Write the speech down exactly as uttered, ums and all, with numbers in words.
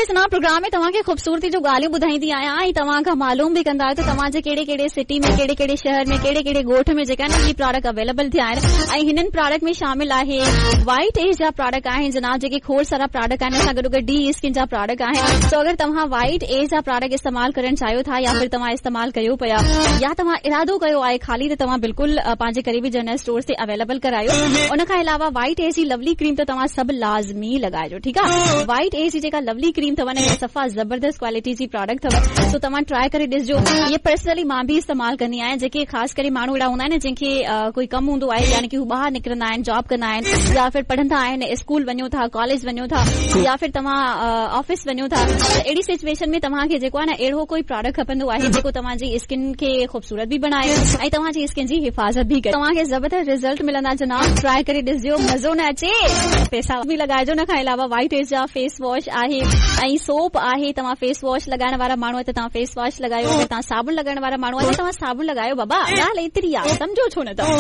मूंखे जनाब प्रोग्राम में तव्हांखे ख़ूबसूरती जो ॻाल्हियूं ॿुधाईंदी आहियां ऐं तव्हां खां मालूम बि कंदा आहियो त तव्हांजे कहिड़े कहिड़े सिटी में कहिड़े कहिड़े शहर में कहिड़े कहिड़े ॻोठ में जेका आहिनि ही प्रोडक्ट अवेलेबल थिया आहिनि ऐं हिननि प्रोडक्ट में शामिल आहे वाइट एज जा प्रोडक्ट आहिनि जनाब जेके खोड़ सारा प्रोडक्ट आहिनि असां गॾोगॾु डी स्किन जा प्रोडक्ट आहिनि। सो अगरि तव्हां वाइट एज जा प्रोडक्ट इस्तेमाल करणु चाहियो था या फिर तव्हां इस्तेमाल कयो पिया या तव्हां इरादो कयो आहे खाली त तव्हां बिल्कुल पंहिंजे करीबी जनरल स्टोर से अवेलेबल करायो। उन खां अलावा वाइट एज जी लवली क्रीम त तव्हां सभु लाज़मी लॻाइजो, ठीकु आहे। वाइट एज जी जेका लवली क्रीम अथव न सफ़ा ज़बरदस्त क्वालिटी जी प्रोडक्ट अथव, सो तव्हां ट्राई करे ॾिसजो। ये पर्सनली मां बि इस्तेमाल कंदी आहियां, जेके ख़ासि करे माण्हू अहिड़ा हूंदा आहिनि जंहिंखे कोई कमु हूंदो आहे यानी कि हू ॿाहिरि निकिरंदा आहिनि, जॉब कंदा आहिनि या फिर पढ़ंदा आहिनि, स्कूल वञो था, कॉलेज वञो था या फिर तव्हां ऑफिस वञो था, त अहिड़ी सिचुएशन में तव्हांखे जेको आहे न अहिड़ो कोई प्रोडक्ट खपंदो आहे जेको तव्हांजी स्किन खे ख़ूबसूरत बि बनाए ऐं तव्हांजी स्किन जी हिफ़ाज़त भी करे। तव्हांखे ज़बरदस्त रिज़ल्ट मिलंदा जनाब, ट्राई करे ॾिसजो, मज़ो न अचे पैसा बि लॻाइजो। न खां अलावा वाइट एज जा फेस वॉश आहे ऐं सोप आहे। तव्हां फेस वॉश लॻाइण वारा माण्हू आहियो त तव्हां फेस वॉश लॻायो, अगरि तव्हां साबुण लॻाइण वारा माण्हू आहियो त तव्हां साबुण लॻायो। बाबा ॻाल्हि एतिरी आहे, सम्झो छो न तव्हां।